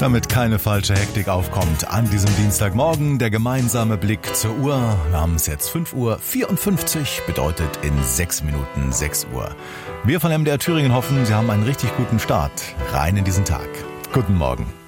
Damit keine falsche Hektik aufkommt an diesem Dienstagmorgen, der gemeinsame Blick zur Uhr. Wir haben es jetzt 5:54 Uhr, bedeutet in 6 Minuten 6 Uhr. Wir von MDR Thüringen hoffen, Sie haben einen richtig guten Start rein in diesen Tag. Guten Morgen.